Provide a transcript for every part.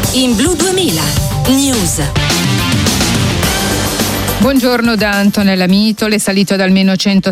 in Blu 2000 News. Buongiorno da Antonella Mitole. È salito ad almeno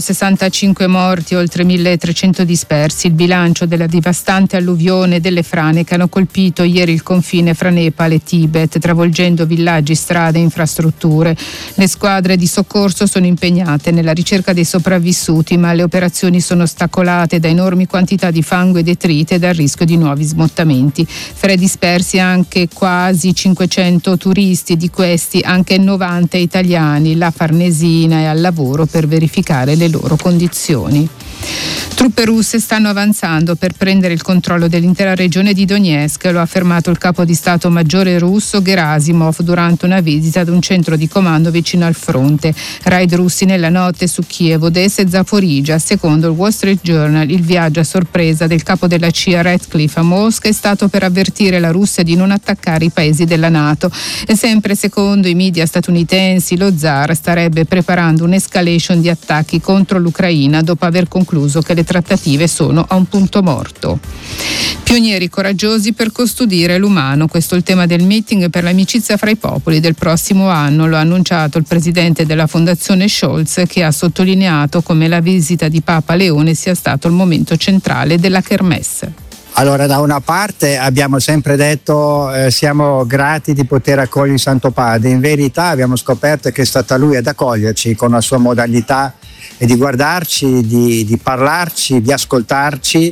165 morti, oltre 1.300 dispersi il bilancio della devastante alluvione delle frane che hanno colpito ieri il confine fra Nepal e Tibet, travolgendo villaggi, strade e infrastrutture. Le squadre di soccorso sono impegnate nella ricerca dei sopravvissuti, ma le operazioni sono ostacolate da enormi quantità di fango e detrite e dal rischio di nuovi smottamenti. Fra i dispersi anche quasi 500 turisti, di questi anche 90 italiani. La Farnesina è al lavoro per verificare le loro condizioni. Truppe russe stanno avanzando per prendere il controllo dell'intera regione di Donetsk, lo ha affermato il capo di Stato Maggiore russo Gerasimov durante una visita ad un centro di comando vicino al fronte. Raid russi nella notte su Kiev, Odessa e Zaporizhzhia. Secondo il Wall Street Journal, il viaggio a sorpresa del capo della CIA Ratcliffe a Mosca è stato per avvertire la Russia di non attaccare i paesi della NATO. E sempre secondo i media statunitensi, lo zar starebbe preparando un'escalation di attacchi contro l'Ucraina dopo aver concluso che le trattative sono a un punto morto. Pionieri coraggiosi per custodire l'umano, questo è il tema del meeting per l'amicizia fra i popoli del prossimo anno, lo ha annunciato il presidente della Fondazione Scholz, che ha sottolineato come la visita di Papa Leone sia stato il momento centrale della Kermesse. Allora, da una parte abbiamo sempre detto siamo grati di poter accogliere il Santo Padre. In verità abbiamo scoperto che è stata lui ad accoglierci con la sua modalità di guardarci, di parlarci, di ascoltarci,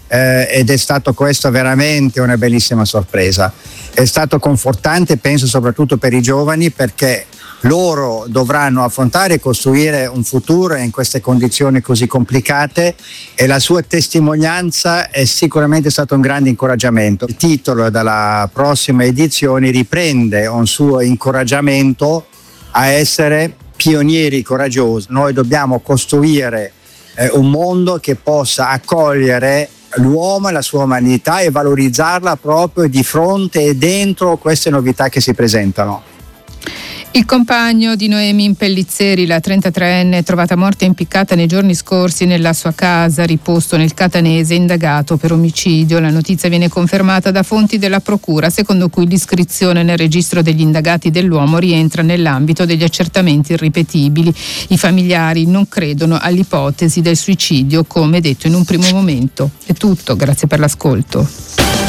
ed è stato questo veramente una bellissima sorpresa. È stato confortante, penso soprattutto per i giovani, perché loro dovranno affrontare e costruire un futuro in queste condizioni così complicate, e la sua testimonianza è sicuramente stato un grande incoraggiamento. Il titolo della prossima edizione riprende un suo incoraggiamento a essere pionieri coraggiosi. Noi dobbiamo costruire un mondo che possa accogliere l'uomo e la sua umanità e valorizzarla proprio di fronte e dentro queste novità che si presentano. Il compagno di Noemi Pellizzeri, la 33enne, trovata morta e impiccata nei giorni scorsi nella sua casa, riposto nel Catanese, indagato per omicidio. La notizia viene confermata da fonti della procura, secondo cui l'iscrizione nel registro degli indagati dell'uomo rientra nell'ambito degli accertamenti irripetibili. I familiari non credono all'ipotesi del suicidio, come detto in un primo momento. È tutto, grazie per l'ascolto.